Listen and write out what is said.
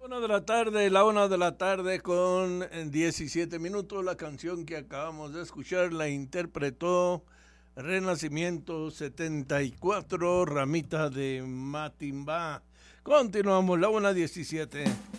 La 1 de la tarde con 17 minutos. La canción que acabamos de escuchar la interpretó Renacimiento 74, Ramita de Matimbá. Continuamos, la 1:17.